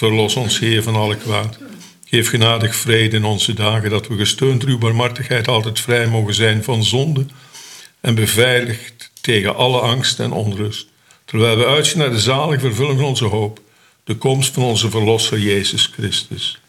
Verlos ons, Heer, van alle kwaad. Geef genadig vrede in onze dagen, dat we gesteund door uw barmhartigheid altijd vrij mogen zijn van zonde en beveiligd tegen alle angst en onrust, terwijl we uitzien naar de zalige vervulling van onze hoop, de komst van onze Verlosser Jezus Christus.